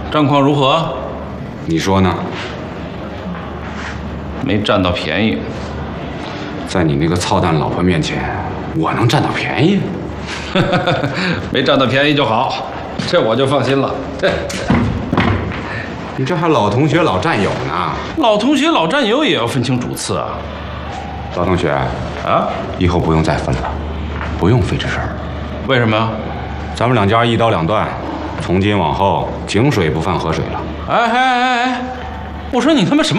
战况如何？ 你说呢？ 没占到便宜。 在你那个操蛋老婆面前，我能占到便宜？ 没占到便宜就好，这我就放心了。 你这还老同学老战友呢？ 老同学老战友也要分清主次啊。 老同学啊， 以后不用再分了，不用费这事儿。 为什么呀？ 咱们两家一刀两断，从今往后井水不犯河水了。 哎，我说你他妈什么